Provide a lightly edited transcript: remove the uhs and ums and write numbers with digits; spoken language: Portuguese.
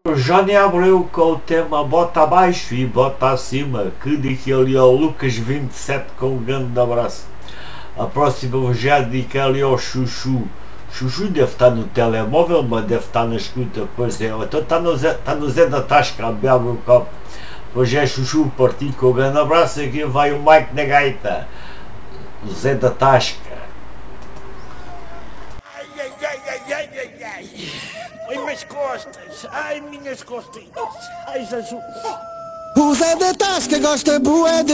O Johnny abriu com o tema Bota abaixo e bota acima, que dedica ali ao Lucas 27 com um grande abraço. A próxima já dedica ali ao Chuchu. Chuchu deve estar no telemóvel, mas deve estar na escuta, pois é. Então está no Zé da Tasca a beber o copo. Pois é, Chuchu, partido com um grande abraço. Aqui vai o Mike da Gaita, o Zé da Tasca. Ai, ai, ai, ai, ai, ai, ai. Ai, minhas costas. Ai, minhas costinhas. Ai, Jesus. O Zé da Tasca gosta bué de